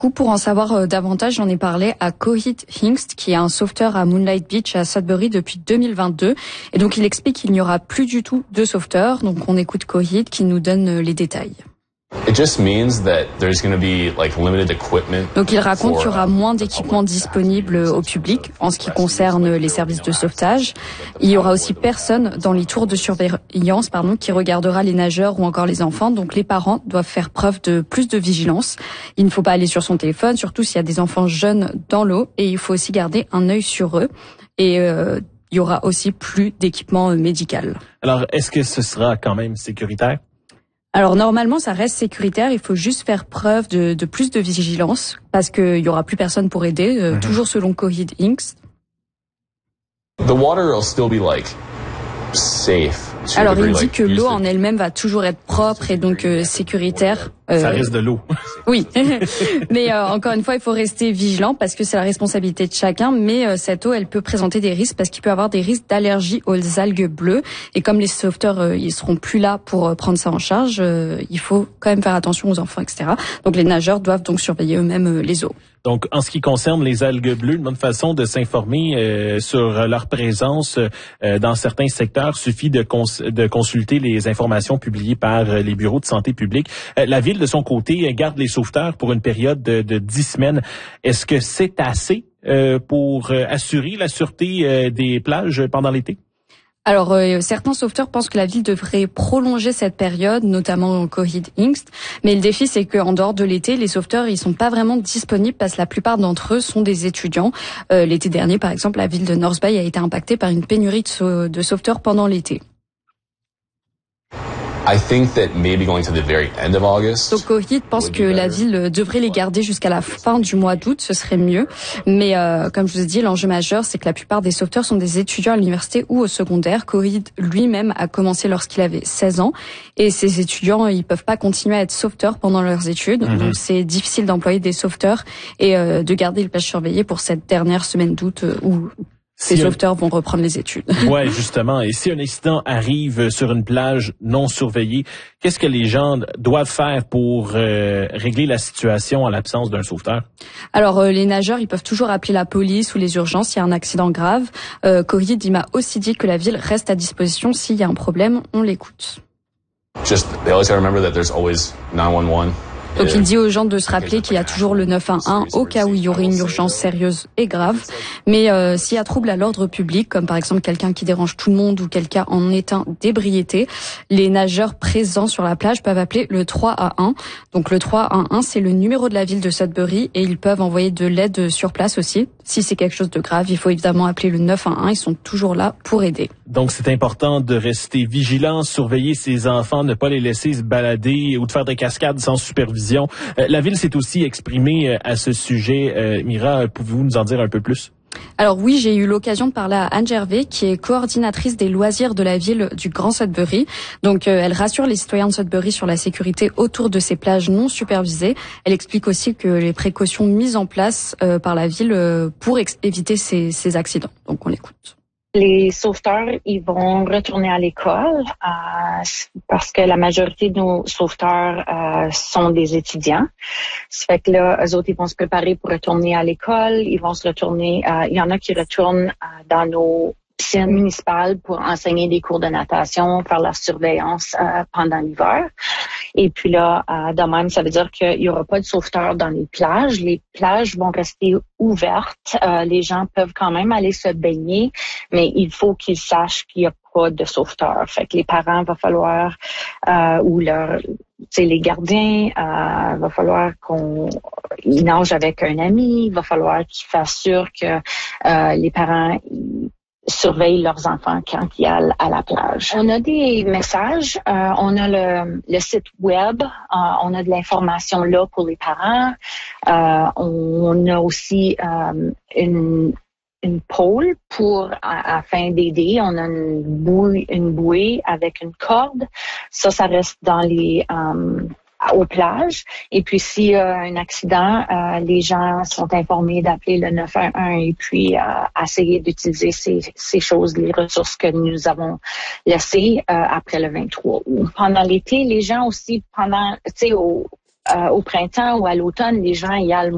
Pour en savoir davantage, j'en ai parlé à Coheed Hingst, qui est un sauveteur à Moonlight Beach à Sudbury depuis 2022. Et donc, il explique qu'il n'y aura plus du tout de sauveteurs. Donc, on écoute Coheed qui nous donne les détails. Donc il raconte qu'il y aura moins d'équipements disponibles au public en ce qui concerne les services de sauvetage. Il y aura aussi personne dans les tours de surveillance qui regardera les nageurs ou encore les enfants. Donc les parents doivent faire preuve de plus de vigilance. Il ne faut pas aller sur son téléphone, surtout s'il y a des enfants jeunes dans l'eau. Et il faut aussi garder un œil sur eux. Et il y aura aussi plus d'équipement médical. Alors, est-ce que ce sera quand même sécuritaire? Alors normalement, ça reste sécuritaire. Il faut juste faire preuve de plus de vigilance parce qu'il y aura plus personne pour aider. Toujours selon Coheed Hingst. The water will still be safe. Alors il dit que l'eau en elle-même va toujours être propre et donc sécuritaire. Ça reste de l'eau. Oui, mais encore une fois, il faut rester vigilant parce que c'est la responsabilité de chacun. Mais cette eau, elle peut présenter des risques parce qu'il peut y avoir des risques d'allergie aux algues bleues. Et comme les sauveteurs, ils seront plus là pour prendre ça en charge, il faut quand même faire attention aux enfants, etc. Donc les nageurs doivent donc surveiller eux-mêmes les eaux. Donc, en ce qui concerne les algues bleues, une bonne façon de s'informer sur leur présence dans certains secteurs suffit de consulter les informations publiées par les bureaux de santé publique. La ville, de son côté, garde les sauveteurs pour une période de 10 semaines. Est-ce que c'est assez pour assurer la sûreté des plages pendant l'été? Alors, certains sauveteurs pensent que la ville devrait prolonger cette période, notamment Coheed Hingst. Mais le défi, c'est qu'en dehors de l'été, les sauveteurs, ils sont pas vraiment disponibles parce que la plupart d'entre eux sont des étudiants. L'été dernier, par exemple, la ville de North Bay a été impactée par une pénurie de sauveteurs pendant l'été. Donc Coheed pense que la ville devrait les garder jusqu'à la fin du mois d'août, ce serait mieux. Mais comme je vous ai dit, l'enjeu majeur, c'est que la plupart des sauveteurs sont des étudiants à l'université ou au secondaire. Coheed lui-même a commencé lorsqu'il avait 16 ans. Et ces étudiants, ils peuvent pas continuer à être sauveteurs pendant leurs études. Donc c'est difficile d'employer des sauveteurs et de garder les plages surveillées pour cette dernière semaine d'août où ces sauveteurs vont reprendre les études. Ouais, justement. Et si un incident arrive sur une plage non surveillée, qu'est-ce que les gens doivent faire pour régler la situation en l'absence d'un sauveteur? Alors, les nageurs, ils peuvent toujours appeler la police ou les urgences s'il y a un accident grave. Coheed, il m'a aussi dit que la ville reste à disposition s'il y a un problème, on l'écoute. They always gotta remember that there's always 911. Donc il dit aux gens de se rappeler qu'il y a toujours le 911 au cas où il y aurait une urgence sérieuse et grave. Mais s'il y a trouble à l'ordre public, comme par exemple quelqu'un qui dérange tout le monde ou quelqu'un en état d'ébriété, les nageurs présents sur la plage peuvent appeler le 311. Donc le 311, c'est le numéro de la ville de Sudbury et ils peuvent envoyer de l'aide sur place aussi. Si c'est quelque chose de grave, il faut évidemment appeler le 911. Ils sont toujours là pour aider. Donc c'est important de rester vigilant, surveiller ses enfants, ne pas les laisser se balader ou de faire des cascades sans supervision. La ville s'est aussi exprimée à ce sujet. Mira, pouvez-vous nous en dire un peu plus? Alors oui, j'ai eu l'occasion de parler à Anne Gervais, qui est coordinatrice des loisirs de la ville du Grand Sudbury. Donc elle rassure les citoyens de Sudbury sur la sécurité autour de ces plages non supervisées. Elle explique aussi que les précautions mises en place par la ville pour éviter ces accidents. Donc on l'écoute. Les sauveteurs, ils vont retourner à l'école parce que la majorité de nos sauveteurs sont des étudiants. Ça fait que là, eux autres, ils vont se préparer pour retourner à l'école. Ils vont se retourner. Il y en a qui retournent dans nos piscines municipales pour enseigner des cours de natation, faire la surveillance pendant l'hiver. Et puis là, de même, ça veut dire qu'il y aura pas de sauveteurs dans les plages. Les plages vont rester ouvertes. Les gens peuvent quand même aller se baigner, mais il faut qu'ils sachent qu'il n'y a pas de sauveteurs. Fait que les parents, va falloir, ou les gardiens, va falloir qu'ils nagent avec un ami. Il va falloir qu'ils fassent sûr que les parents surveillent leurs enfants quand ils sont à la plage. On a des messages, on a le site web, on a de l'information là pour les parents. On a aussi une pôle afin d'aider. On a une bouée avec une corde. Ça reste dans aux plages. Et puis, s'il y a un accident, les gens sont informés d'appeler le 911 et puis essayer d'utiliser ces choses, les ressources que nous avons laissées après le 23 août. Pendant l'été, les gens aussi, au printemps ou à l'automne, les gens y allent